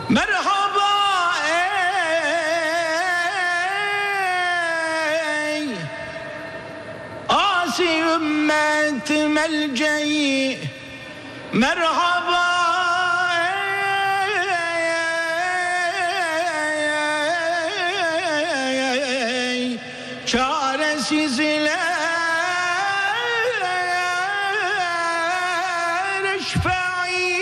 Merhaba ey asi ümmet melceği, merhaba ey çaresizler eşfai.